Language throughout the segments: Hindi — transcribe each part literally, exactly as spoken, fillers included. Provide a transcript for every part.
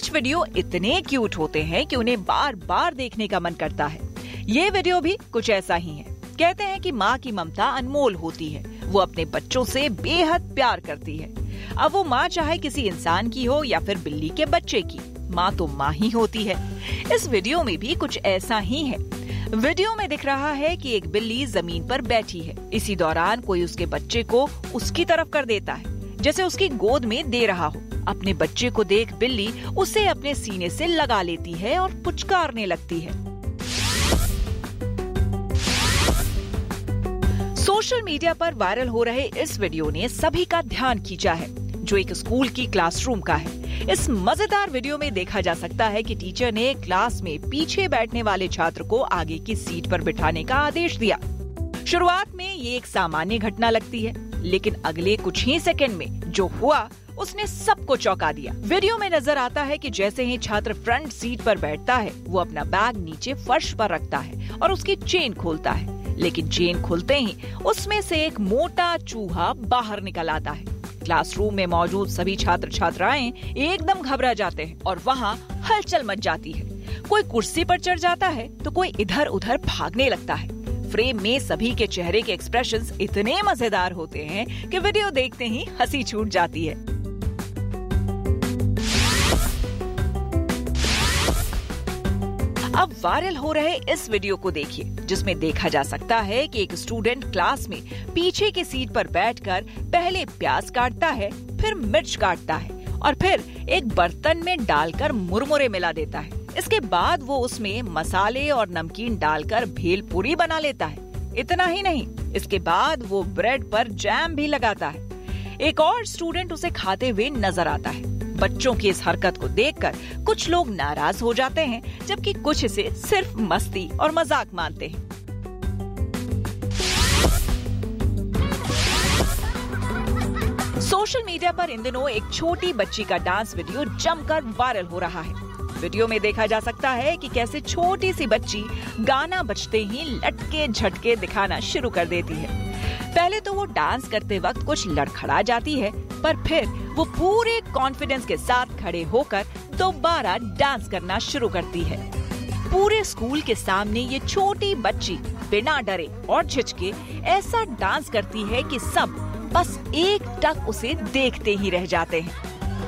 कुछ वीडियो इतने क्यूट होते हैं कि उन्हें बार बार देखने का मन करता है। ये वीडियो भी कुछ ऐसा ही है। कहते हैं कि माँ की ममता अनमोल होती है, वो अपने बच्चों से बेहद प्यार करती है। अब वो माँ चाहे किसी इंसान की हो या फिर बिल्ली के बच्चे की, माँ तो माँ ही होती है। इस वीडियो में भी कुछ ऐसा ही है। वीडियो में दिख रहा है कि एक बिल्ली जमीन पर बैठी है। इसी दौरान कोई उसके बच्चे को उसकी तरफ कर देता है, जैसे उसकी गोद में दे रहा हो। अपने बच्चे को देख बिल्ली उसे अपने सीने से लगा लेती है और पुचकारने लगती है। सोशल मीडिया पर वायरल हो रहे इस वीडियो ने सभी का ध्यान खींचा है, जो एक स्कूल की क्लासरूम का है। इस मजेदार वीडियो में देखा जा सकता है कि टीचर ने क्लास में पीछे बैठने वाले छात्र को आगे की सीट पर बिठाने का आदेश दिया। शुरुआत में ये एक सामान्य घटना लगती है, लेकिन अगले कुछ ही सेकंड में जो हुआ उसने सबको चौंका दिया। वीडियो में नजर आता है कि जैसे ही छात्र फ्रंट सीट पर बैठता है, वो अपना बैग नीचे फर्श पर रखता है और उसकी चेन खोलता है। लेकिन चेन खुलते ही उसमें से एक मोटा चूहा बाहर निकल आता है। क्लासरूम में मौजूद सभी छात्र छात्राएं एकदम घबरा जाते हैं और वहाँ हलचल मच जाती है। कोई कुर्सी पर चढ़ जाता है तो कोई इधर उधर भागने लगता है। फ्रेम में सभी के चेहरे के एक्सप्रेशंस इतने मजेदार होते हैं कि वीडियो देखते ही हंसी छूट जाती है। अब वायरल हो रहे इस वीडियो को देखिए, जिसमें देखा जा सकता है कि एक स्टूडेंट क्लास में पीछे की सीट पर बैठकर पहले प्याज काटता है, फिर मिर्च काटता है और फिर एक बर्तन में डालकर मुरमुरे मिला देता है। इसके बाद वो उसमें मसाले और नमकीन डालकर भेलपूरी बना लेता है। इतना ही नहीं, इसके बाद वो ब्रेड पर जैम भी लगाता है। एक और स्टूडेंट उसे खाते हुए नजर आता है। बच्चों की इस हरकत को देखकर कुछ लोग नाराज हो जाते हैं, जबकि कुछ इसे सिर्फ मस्ती और मजाक मानते हैं। सोशल मीडिया पर इन दिनों एक छोटी बच्ची का डांस वीडियो जमकर वायरल हो रहा है। वीडियो में देखा जा सकता है कि कैसे छोटी सी बच्ची गाना बजते ही लटके झटके दिखाना शुरू कर देती है। पहले तो वो डांस करते वक्त कुछ लड़खड़ा जाती है, पर फिर वो पूरे कॉन्फिडेंस के साथ खड़े होकर दोबारा डांस करना शुरू करती है। पूरे स्कूल के सामने ये छोटी बच्ची बिना डरे और झिझके ऐसा डांस करती है कि सब बस एक टक उसे देखते ही रह जाते हैं।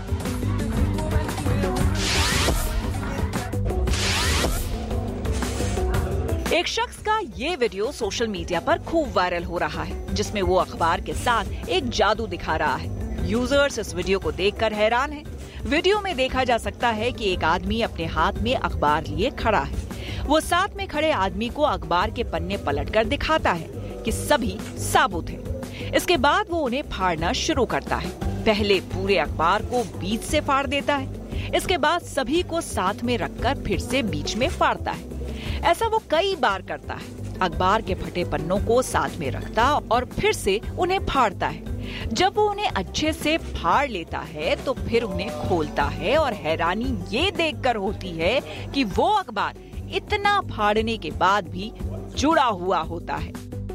एक शख्स का ये वीडियो सोशल मीडिया पर खूब वायरल हो रहा है, जिसमें वो अखबार के साथ एक जादू दिखा रहा है। यूजर्स इस वीडियो को देखकर हैरान हैं। वीडियो में देखा जा सकता है कि एक आदमी अपने हाथ में अखबार लिए खड़ा है। वो साथ में खड़े आदमी को अखबार के पन्ने पलटकर दिखाता है कि सभी साबुत हैं। इसके बाद वो उन्हें फाड़ना शुरू करता है। पहले पूरे अखबार को बीच से फाड़ देता है, इसके बाद सभी को साथ में रखकर फिर से बीच में फाड़ता है। ऐसा वो कई बार करता है। अखबार के फटे पन्नों को साथ में रखता और फिर से उन्हें फाड़ता है। जब वो उन्हें अच्छे से फाड़ लेता है तो फिर उन्हें खोलता है और हैरानी ये देखकर होती है कि वो अखबार इतना फाड़ने के बाद भी जुड़ा हुआ होता है।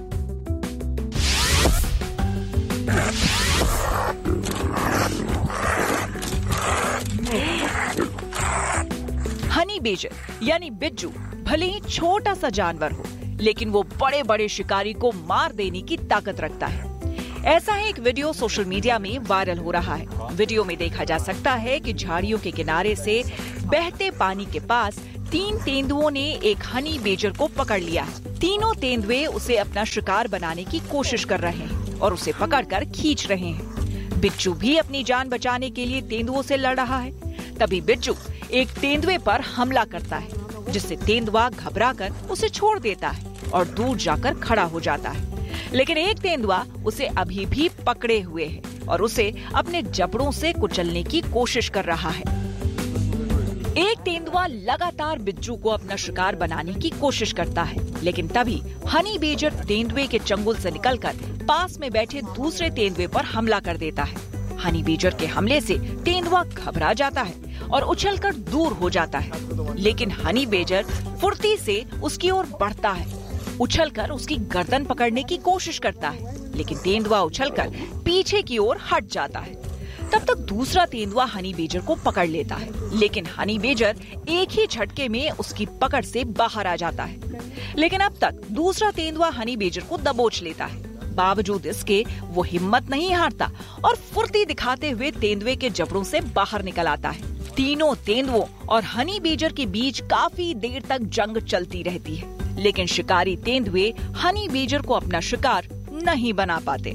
हनी बेजर यानी बिज्जू भले ही छोटा सा जानवर हो, लेकिन वो बड़े बड़े शिकारी को मार देने की ताकत रखता है। ऐसा ही एक वीडियो सोशल मीडिया में वायरल हो रहा है। वीडियो में देखा जा सकता है कि झाड़ियों के किनारे से बहते पानी के पास तीन तेंदुओं ने एक हनी बेजर को पकड़ लिया है। तीनों तेंदुए उसे अपना शिकार बनाने की कोशिश कर रहे हैं और उसे पकड़कर खींच रहे हैं। बिच्छू भी अपनी जान बचाने के लिए तेंदुओं से लड़ रहा है। तभी बिच्छू एक तेंदुए पर हमला करता है, जिससे तेंदुआ घबराकर उसे छोड़ देता है और दूर जाकर खड़ा हो जाता है। लेकिन एक तेंदुआ उसे अभी भी पकड़े हुए है और उसे अपने जबड़ों से कुचलने की कोशिश कर रहा है। एक तेंदुआ लगातार बिच्छू को अपना शिकार बनाने की कोशिश करता है, लेकिन तभी हनी बेजर तेंदुए के चंगुल से निकलकर पास में बैठे दूसरे तेंदुए पर हमला कर देता है। हनी बेजर के हमले से तेंदुआ घबरा जाता है और उछलकर दूर हो जाता है, लेकिन हनी बेजर फुर्ती से उसकी ओर बढ़ता है, उछलकर उसकी गर्दन पकड़ने की कोशिश करता है, लेकिन तेंदुआ उछलकर पीछे की ओर हट जाता है। तब तक दूसरा तेंदुआ हनी बेजर को पकड़ लेता है, लेकिन हनी बेजर एक ही झटके में उसकी पकड़ से बाहर आ जाता है। लेकिन अब तक दूसरा तेंदुआ हनी बेजर को दबोच लेता है। बावजूद इसके वो हिम्मत नहीं हारता और फुर्ती दिखाते हुए तेंदुए के जबड़ों से बाहर निकल आता है। तीनों तेंदुओं और हनी बेजर के बीच काफी देर तक जंग चलती रहती है, लेकिन शिकारी तेंदुए हनी बेजर को अपना शिकार नहीं बना पाते।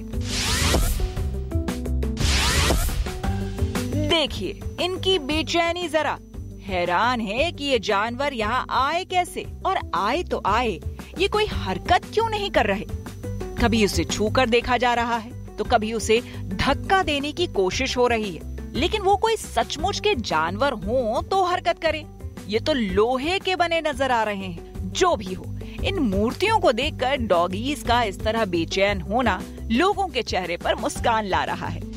देखिए इनकी बेचैनी जरा, हैरान है कि ये जानवर यहाँ आए कैसे, और आए तो आए, ये कोई हरकत क्यों नहीं कर रहे। कभी उसे छू कर देखा जा रहा है, तो कभी उसे धक्का देने की कोशिश हो रही है, लेकिन वो कोई सचमुच के जानवर हो तो हरकत करें। ये तो लोहे के बने नजर आ रहे हैं। जो भी हो, इन मूर्तियों को देखकर डॉगीज का इस तरह बेचैन होना लोगों के चेहरे पर मुस्कान ला रहा है।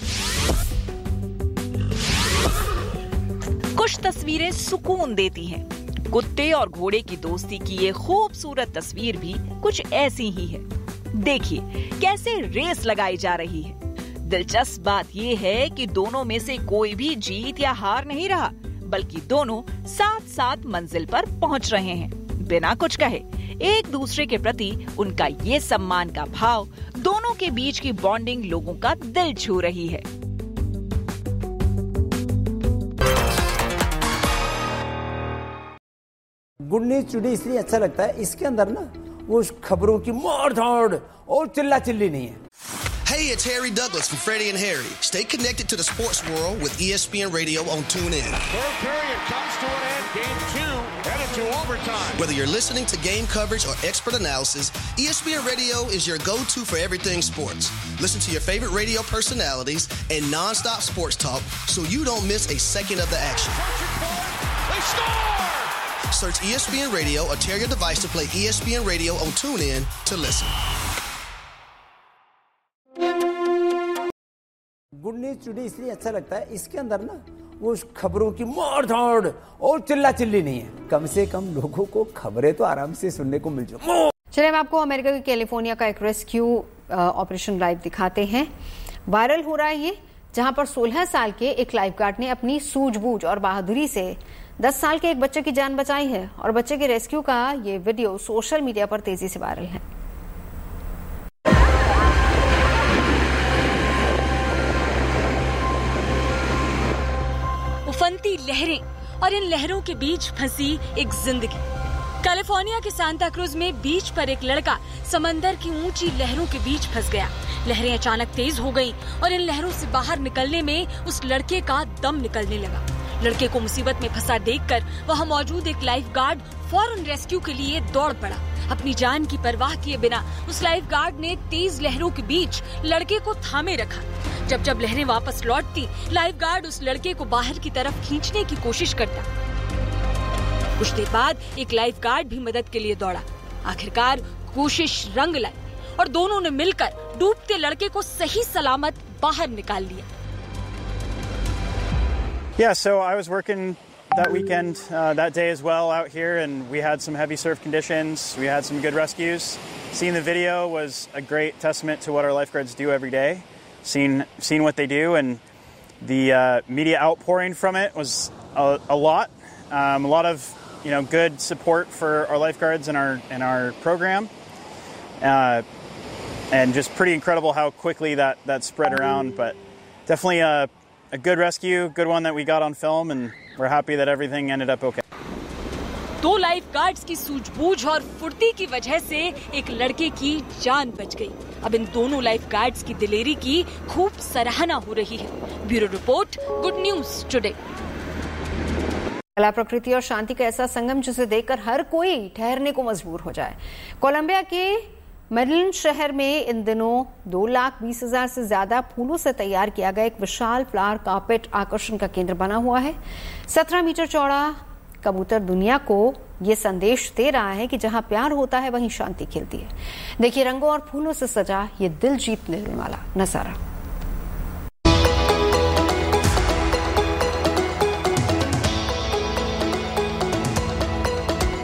कुछ तस्वीरें सुकून देती हैं। कुत्ते और घोड़े की दोस्ती की ये खूबसूरत तस्वीर भी कुछ ऐसी ही है। देखिए कैसे रेस लगाई जा रही है। दिलचस्प बात ये है कि दोनों में से कोई भी जीत या हार नहीं रहा, बल्कि दोनों साथ साथ मंजिल पर पहुंच रहे हैं बिना कुछ कहे। एक दूसरे के प्रति उनका ये सम्मान का भाव, दोनों के बीच की बॉन्डिंग लोगों का दिल छू रही है। गुड न्यूज टुडे इसलिए अच्छा लगता है, इसके अंदर ना वो खबरों की मार धाड़ और चिल्ला चिल्ली नहीं है। Hey, it's Harry Douglas from Freddie and Harry. Stay connected to the sports world with E S P N Radio on TuneIn. Third period comes to an end. Game two headed to overtime. Whether you're listening to game coverage or expert analysis, E S P N Radio is your go-to for everything sports. Listen to your favorite radio personalities and non-stop sports talk so you don't miss a second of the action. They score! Search E S P N Radio or tear your device to play E S P N Radio on TuneIn to listen. Good news today इसलिए अच्छा लगता है, इसके अंदर ना वो खबरों की मार धाड़ और चिल्ला चिल्ली नहीं है। कम से कम लोगों को खबरें तो आराम से सुनने को मिल जाए। चलिए हम आपको अमेरिका के कैलिफोर्निया का एक रेस्क्यू ऑपरेशन लाइव दिखाते हैं। वायरल हो रहा है ये, जहां पर सोलह साल के एक लाइफगार्ड ने अपनी सूझबूझ और बहादुरी से दस साल के एक बच्चे की जान बचाई है, और बच्चे के रेस्क्यू का ये वीडियो सोशल मीडिया पर तेजी से वायरल है। उफनती लहरें और इन लहरों के बीच फंसी एक जिंदगी। कैलिफोर्निया के सांता क्रूज में बीच पर एक लड़का समंदर की ऊंची लहरों के बीच फंस गया। लहरें अचानक तेज हो गईं और इन लहरों से बाहर निकलने में उस लड़के का दम निकलने लगा। लड़के को मुसीबत में फंसा देखकर वहां मौजूद एक लाइफ गार्ड फौरन रेस्क्यू के लिए दौड़ पड़ा। अपनी जान की परवाह किए बिना उस लाइफ गार्ड ने तेज लहरों के बीच लड़के को थामे रखा। जब जब लहरें वापस लौटती, लाइफ गार्ड उस लड़के को बाहर की तरफ खींचने की कोशिश करता। कुछ देर बाद एक लाइफ गार्ड भी मदद के लिए दौड़ा। आखिरकार कोशिश रंग लाई और दोनों ने मिलकर डूबते लड़के को सही सलामत बाहर निकाल लिया। Yeah, so I was working that weekend, uh, that day as well out here, and we had some heavy surf conditions. We had some good rescues. Seeing the video was a great testament to what our lifeguards do every day. Seeing, seeing what they do, and the uh, media outpouring from it was a, a lot. Um, a lot of, you know, good support for our lifeguards and our and our program, uh, and just pretty incredible how quickly that that spread around. But definitely a a good rescue, good one that we got on film, and we're happy that everything ended up okay. दो लाइफ गार्ड्स की सूझबूझ और फुर्ती की वजह से एक लड़के की जान बच गई। अब इन दोनों लाइफ गार्ड्स की दिलेरी की खूब सराहना हो रही है। Bureau report, good news today. कला, प्रकृति और शांति का ऐसा संगम जिसे देखकर हर कोई ठहरने को मजबूर हो जाए। कोलंबिया के मेडलिन शहर में इन दिनों दो लाख बीस हजार से ज्यादा फूलों से तैयार किया गया एक विशाल फ्लावर कार्पेट आकर्षण का केंद्र बना हुआ है। सत्रह मीटर चौड़ा कबूतर दुनिया को ये संदेश दे रहा है कि जहां प्यार होता है वहीं शांति खिलती है। देखिए रंगों और फूलों से सजा ये दिल जीत लेने वाला नजारा।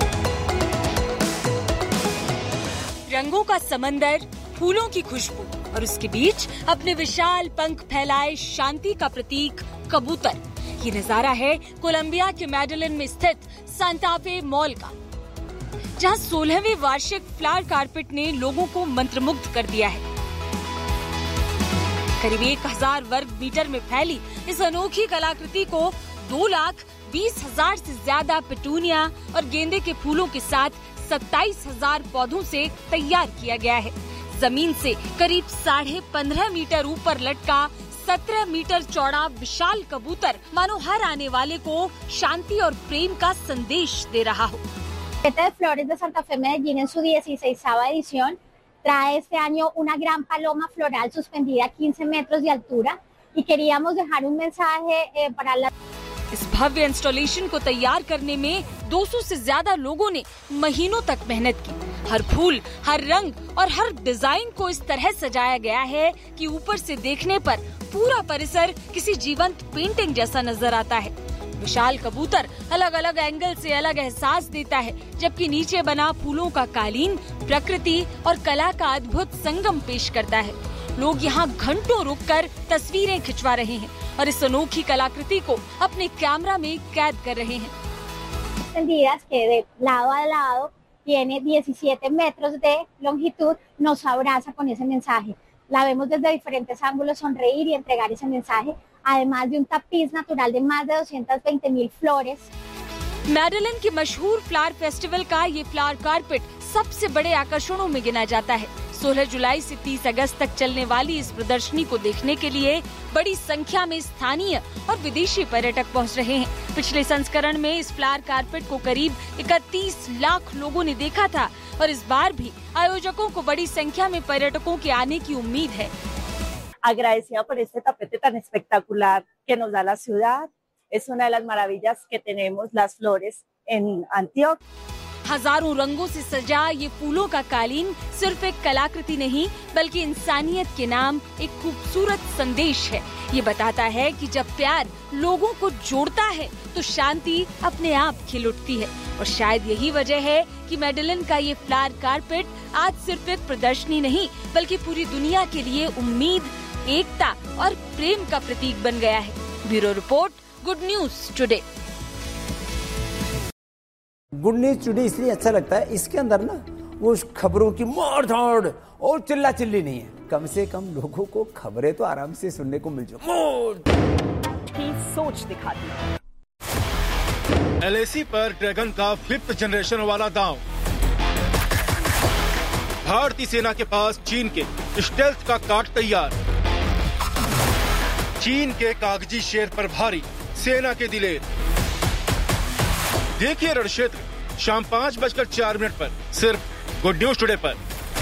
रंगों का समंदर, फूलों की खुशबू और उसके बीच अपने विशाल पंख फैलाए शांति का प्रतीक कबूतर। ये नजारा है कोलंबिया के मेडेलिन में स्थित सांता फे मॉल का, जहां सोलहवीं वार्षिक फ्लावर कारपेट ने लोगों को मंत्रमुग्ध कर दिया है। करीब एक हजार वर्ग मीटर में फैली इस अनोखी कलाकृति को दो लाख बीस हजार से ज्यादा पेटूनिया और गेंदे के फूलों के साथ सत्ताईस हजार पौधों से तैयार किया गया है। जमीन से करीब साढ़े पंद्रह मीटर ऊपर लटका सत्रह मीटर चौड़ा विशाल कबूतर मानो हर आने वाले को शांति और प्रेम का संदेश दे रहा हो। de Flores de Santa Fe Medellín en su dieciseisava edición trae este año una gran paloma floral suspendida a quince metros de altura y queríamos dejar un mensaje eh, para la इस भव्य इंस्टॉलेशन को तैयार करने में दो सौ से ज्यादा लोगों ने महीनों तक मेहनत की। हर फूल, हर रंग और हर डिजाइन को इस तरह सजाया गया है कि ऊपर से देखने पर पूरा परिसर किसी जीवंत पेंटिंग जैसा नजर आता है। विशाल कबूतर अलग अलग एंगल से अलग एहसास देता है, जबकि नीचे बना फूलों का कालीन प्रकृति और कला का अद्भुत संगम पेश करता है। लोग यहाँ घंटों रुककर तस्वीरें खिंचवा रहे हैं और इस अनोखी कलाकृति को अपने कैमरा में कैद कर रहे हैं। extendidas que de lado a lado tiene diecisiete metros de longitud, nos abraza con ese mensaje. La vemos desde diferentes ángulos sonreír y entregar ese mensaje, además de un tapiz natural de más de doscientas veinte mil flores. Madeline के मशहूर फ्लावर फेस्टिवल का ये फ्लावर कारपेट सबसे बड़े आकर्षणों में गिना जाता है। सोलह जुलाई से तीस अगस्त तक चलने वाली इस प्रदर्शनी को देखने के लिए बड़ी संख्या में स्थानीय और विदेशी पर्यटक पहुंच रहे हैं। पिछले संस्करण में इस फ्लावर कारपेट को करीब इकतीस लाख लोगों ने देखा था और इस बार भी आयोजकों को बड़ी संख्या में पर्यटकों के आने की उम्मीद है। Agradecida por este tapete tan espectacular que nos da la ciudad. Es una de las maravillas que tenemos las flores en Antioquia. हजारों रंगों से सजा ये फूलों का कालीन सिर्फ एक कलाकृति नहीं, बल्कि इंसानियत के नाम एक खूबसूरत संदेश है। ये बताता है कि जब प्यार लोगों को जोड़ता है तो शांति अपने आप खिल उठती है। और शायद यही वजह है कि मेडेलिन का ये फ्लावर कारपेट आज सिर्फ एक प्रदर्शनी नहीं, बल्कि पूरी दुनिया के लिए उम्मीद, एकता और प्रेम का प्रतीक बन गया है। Bureau report, good news today. Good news today इसलिए अच्छा लगता है, इसके अंदर ना वो खबरों की मार धाड़ और चिल्ला चिल्ली नहीं है। कम से कम लोगों को खबरें तो आराम से सुनने को मिल जाए। सोच दिखाती है। एल ए सी पर ड्रैगन का फिफ्थ जनरेशन वाला दांव। भारतीय सेना के पास चीन के स्टेल्थ का काट तैयार। चीन के कागजी शेर पर भारी सेना के दिलेर। देखिए रण क्षेत्र शाम पाँच बजकर चार मिनट पर सिर्फ गुड न्यूज टुडे पर।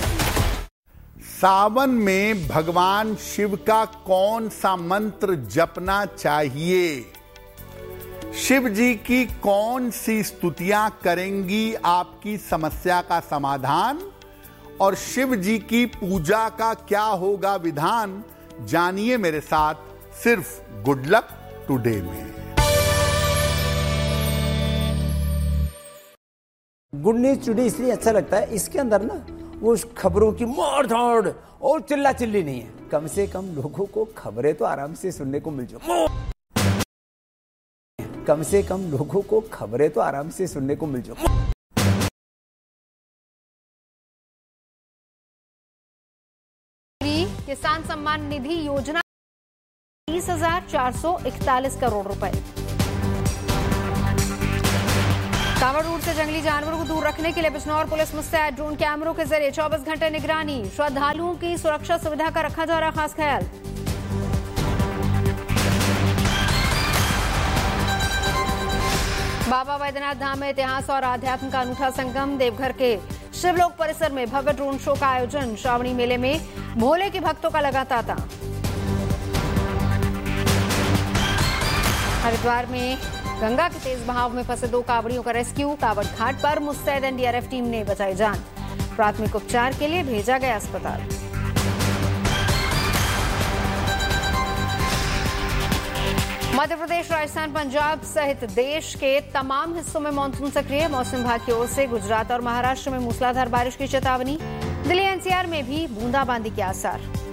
सावन में भगवान शिव का कौन सा मंत्र जपना चाहिए? शिव जी की कौन सी स्तुतियां करेंगी आपकी समस्या का समाधान? और शिव जी की पूजा का क्या होगा विधान? जानिए मेरे साथ सिर्फ गुड लक टुडे में। गुड न्यूज टुडे इसलिए अच्छा लगता है, इसके अंदर ना वो खबरों की मार धाड़ और चिल्ला चिल्ली नहीं है। कम से कम लोगों को खबरें तो आराम से सुनने को मिल जाए। कम से कम लोगों को खबरें तो आराम से सुनने को मिल जाए। किसान सम्मान निधि योजना तीस हजार चार सौ इकतालीस करोड़ रुपए। कांवड़ रूट से जंगली जानवरों को दूर रखने के लिए बिजनौर पुलिस मुस्तैद। ड्रोन कैमरों के जरिए चौबीस घंटे निगरानी। श्रद्धालुओं की सुरक्षा सुविधा का रखा जा रहा खास ख्याल। बाबा बैद्यनाथ धाम में इतिहास और आध्यात्म का अनूठा संगम। देवघर के शिवलोक परिसर में भव्य ड्रोन शो का आयोजन। श्रावणी मेले में भोले के भक्तों का लगा तांता। हरिद्वार में गंगा के तेज बहाव में फंसे दो कांवड़ियों का रेस्क्यू। कांवड़ घाट पर मुस्तैद N D R F team ने बचाई जान। प्राथमिक उपचार के लिए भेजा गया अस्पताल। मध्य प्रदेश, राजस्थान, पंजाब सहित देश के तमाम हिस्सों में मानसून सक्रिय। मौसम विभाग की ओर से गुजरात और महाराष्ट्र में मूसलाधार बारिश की चेतावनी। दिल्ली एन सी आर में भी बूंदाबांदी के आसार।